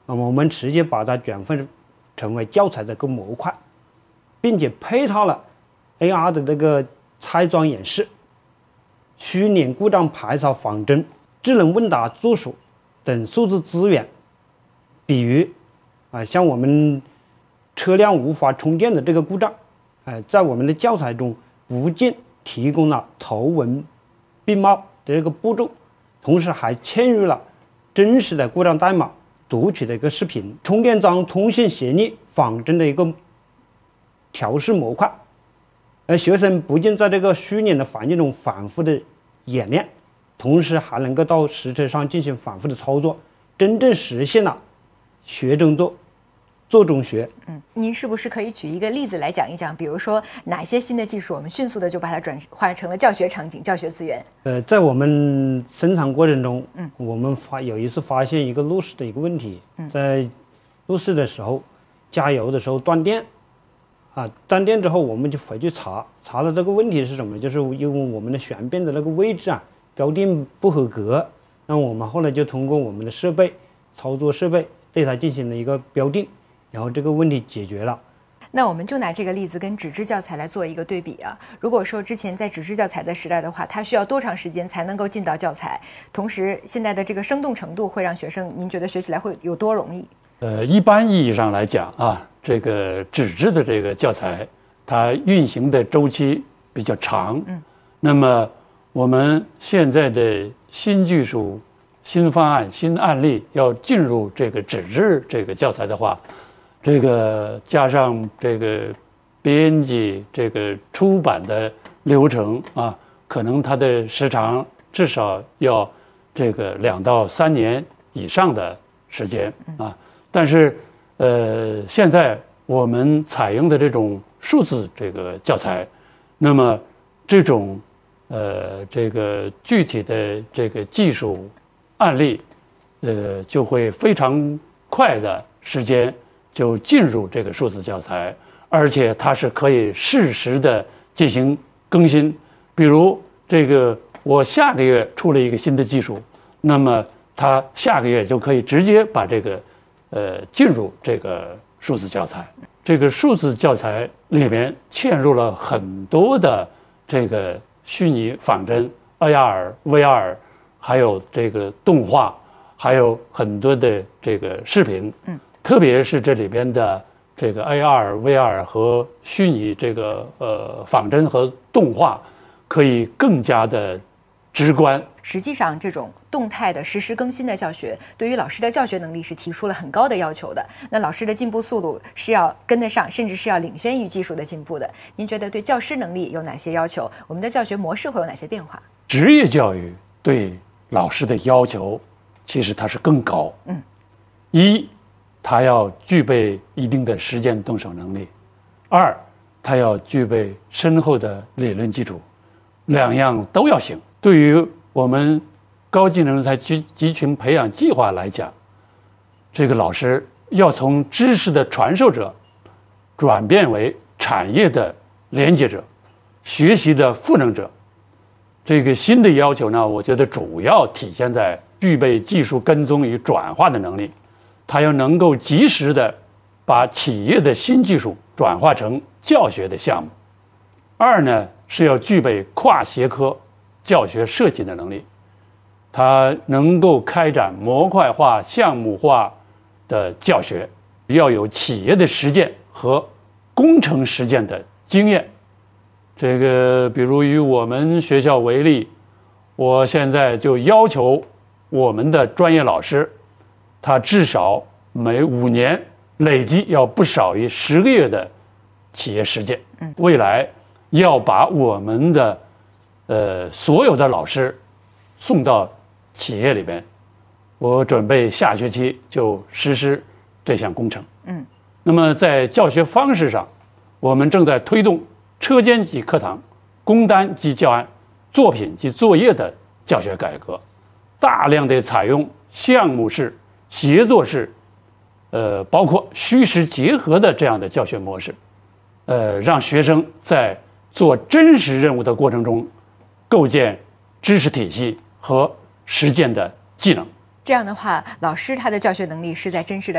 我们直接把它转换成为教材的一个模块，并且配套了 AR 的这个拆装演示、虚拟故障排查仿真、智能问答助手等数字资源。比如像我们车辆无法充电的这个故障，在我们的教材中不仅提供了图文并茂的这个步骤，同时还嵌入了真实的故障代码读取的一个视频、充电桩通信协议仿真的一个调试模块。而学生不仅在这个虚拟的环境中反复的演练，同时还能够到实车上进行反复的操作，真正实现了学中做，做中学。 您是不是可以举一个例子来讲一讲？比如说哪些新的技术，我们迅速的就把它转换成了教学场景、教学资源？ 在我们生产过程中，我们有一次发现一个路试的一个问题，在路试的时候，加油的时候断电，断电之后我们就回去查了这个问题是什么，就是因为我们的悬臂的那个位置标定不合格，那我们后来就通过我们的设备、操作设备对它进行了一个标定。然后这个问题解决了。 那我们就拿这个例子跟纸质教材来做一个对比啊。如果说之前在纸质教材的时代的话，它需要多长时间才能够进到教材？同时，现在的这个生动程度会让学生，您觉得学起来会有多容易？ 一般意义上来讲这个纸质的这个教材，它运行的周期比较长。那么我们现在的新技术、新方案、新案例要进入这个纸质这个教材的话，这个加上这个编辑、这个出版的流程可能它的时长至少要这个2到3年以上的时间但是现在我们采用的这种数字这个教材，那么这种这个具体的这个技术案例，就会非常快的时间就进入这个数字教材，而且它是可以适时的进行更新。比如这个我下个月出了一个新的技术，那么它下个月就可以直接把这个进入这个数字教材。这个数字教材里面嵌入了很多的这个虚拟仿真、AR、VR， 还有这个动画，还有很多的这个视频。特别是这里边的这个 AR、VR 和虚拟这个仿真和动画，可以更加的直观。 实际上，这种动态的实时更新的教学，对于老师的教学能力是提出了很高的要求的。那老师的进步速度是要跟得上，甚至是要领先于技术的进步的。您觉得对教师能力有哪些要求？我们的教学模式会有哪些变化？ 职业教育对老师的要求其实它是更高。一，他要具备一定的实践动手能力；二，他要具备深厚的理论基础，两样都要行。对于我们高技能人才集群培养计划来讲，这个老师要从知识的传授者转变为产业的连接者、学习的赋能者。这个新的要求呢，我觉得主要体现在具备技术跟踪与转化的能力，他要能够及时的把企业的新技术转化成教学的项目。二呢，是要具备跨学科教学设计的能力，他能够开展模块化、项目化的教学，要有企业的实践和工程实践的经验。这个比如以我们学校为例，我现在就要求我们的专业老师，他至少每5年累计要不少于10个月的企业实践。未来要把我们的所有的老师送到企业里边，我准备下学期就实施这项工程。那么在教学方式上，我们正在推动车间及课堂、工单及教案、作品及作业的教学改革，大量的采用项目式、协作式，包括虚实结合的这样的教学模式，让学生在做真实任务的过程中，构建知识体系和实践的技能。 这样的话，老师他的教学能力是在真实的